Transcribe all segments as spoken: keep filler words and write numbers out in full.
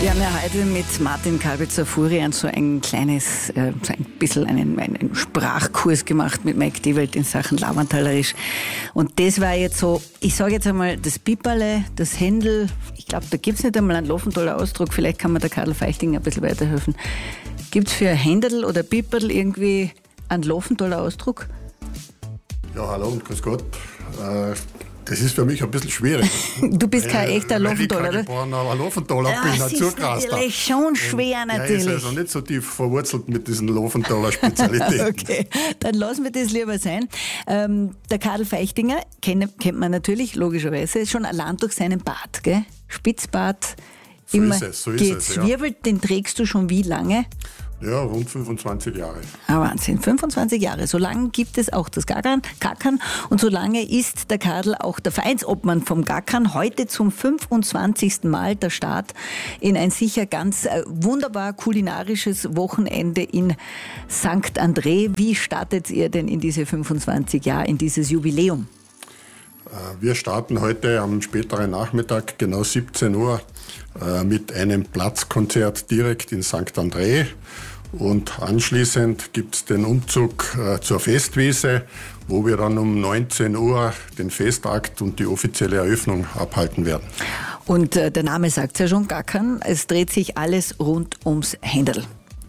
Wir haben ja heute mit Martin Kalbitzer-Furian so ein kleines, äh, so ein bisschen einen, einen Sprachkurs gemacht mit Mike Dewald in Sachen Laubentalerisch. Und das war jetzt so, ich sage jetzt einmal, das Piperle, das Händel, ich glaube, da gibt es nicht einmal einen Laufentoller Ausdruck, vielleicht kann mir der Karl Feichting ein bisschen weiterhelfen. Gibt es für Händel oder Piperl irgendwie einen Laufentoller Ausdruck? Ja, hallo und grüß Gott. Äh, Das ist für mich ein bisschen schwierig. Du bist kein äh, echter Laufentoller, oder? Ich bin ein Laufentoller, Ja, bin ein das ist Zugraster. natürlich schon schwer, natürlich. Er ist also nicht so tief verwurzelt mit diesen Laufentoller-Spezialitäten. Okay, dann lassen wir das lieber sein. Ähm, der Karl Feichtinger kennt, kennt man natürlich, logischerweise, schon allein durch seinen Bart, gell? Spitzbart, So immer ist es, so ist es, ja. gezwirbelt, den trägst du schon wie lange? Ja, rund fünfundzwanzig Jahre. Ah, Wahnsinn, fünfundzwanzig Jahre. So lange gibt es auch das Gackern, Gackern und so lange ist der Karl auch der Vereinsobmann vom Gackern. Heute zum fünfundzwanzigsten Mal der Start in ein sicher ganz äh, wunderbar kulinarisches Wochenende in Sankt André. Wie startet ihr denn in diese fünfundzwanzig Jahre, in dieses Jubiläum? Wir starten heute am späteren Nachmittag, genau siebzehn Uhr, mit einem Platzkonzert direkt in Sankt André. Und anschließend gibt es den Umzug zur Festwiese, wo wir dann um neunzehn Uhr den Festakt und die offizielle Eröffnung abhalten werden. Und äh, der Name sagt es ja schon, Gackern. Es dreht sich alles rund ums Händel.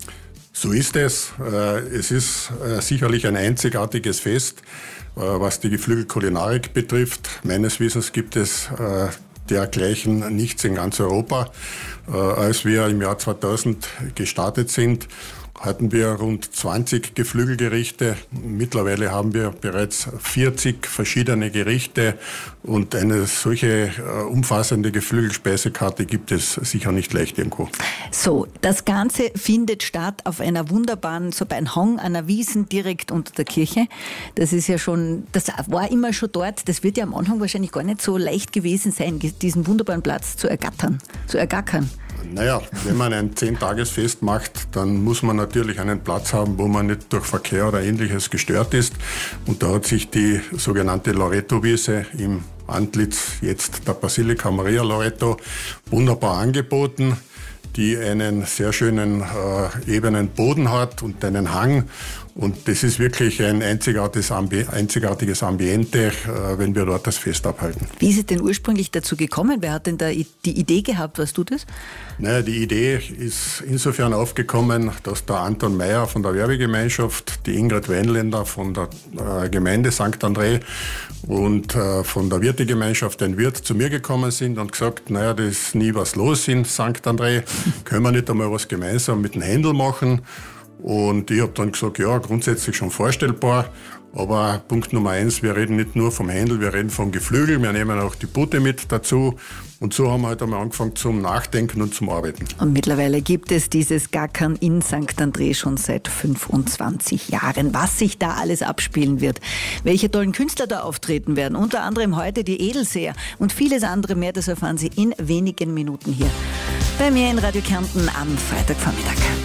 So ist es. Es ist sicherlich ein einzigartiges Fest, was die Geflügelkulinarik betrifft. Meines Wissens gibt es dergleichen nichts in ganz Europa. Als wir im Jahr zweitausend gestartet sind, hatten wir rund zwanzig Geflügelgerichte. Mittlerweile haben wir bereits vierzig verschiedene Gerichte und eine solche äh, umfassende Geflügelspeisekarte gibt es sicher nicht leicht irgendwo. So, das Ganze findet statt auf einer wunderbaren, so bei einem Hang einer Wiesen direkt unter der Kirche. Das ist ja schon, das war immer schon dort. Das wird ja am Anfang wahrscheinlich gar nicht so leicht gewesen sein, diesen wunderbaren Platz zu ergattern, zu ergackern. Naja, wenn man ein Zehn-Tages-Fest macht, dann muss man natürlich einen Platz haben, wo man nicht durch Verkehr oder Ähnliches gestört ist. Und da hat sich die sogenannte Loreto-Wiese im Antlitz jetzt der Basilika Maria Loreto wunderbar angeboten, die einen sehr schönen äh, ebenen Boden hat und einen Hang. Und das ist wirklich ein einzigartiges, Ambi- einzigartiges Ambiente, äh, wenn wir dort das Fest abhalten. Wie ist es denn ursprünglich dazu gekommen? Wer hat denn da die Idee gehabt? Weißt du das? Naja, die Idee ist insofern aufgekommen, dass der Anton Meyer von der Werbegemeinschaft, die Ingrid Weinländer von der äh, Gemeinde Sankt André und äh, von der Wirtegemeinschaft ein Wirt zu mir gekommen sind und gesagt, naja, da ist nie was los in Sankt André, können wir nicht einmal was gemeinsam mit dem Händel machen? Und ich habe dann gesagt, ja, grundsätzlich schon vorstellbar. Aber Punkt Nummer eins, wir reden nicht nur vom Händel, wir reden vom Geflügel, wir nehmen auch die Pute mit dazu. Und so haben wir halt einmal angefangen zum Nachdenken und zum Arbeiten. Und mittlerweile gibt es dieses Gackern in Sankt André schon seit fünfundzwanzig Jahren. Was sich da alles abspielen wird, welche tollen Künstler da auftreten werden, unter anderem heute die Edelseher und vieles andere mehr, das erfahren Sie in wenigen Minuten hier bei mir in Radio Kärnten am Freitagvormittag.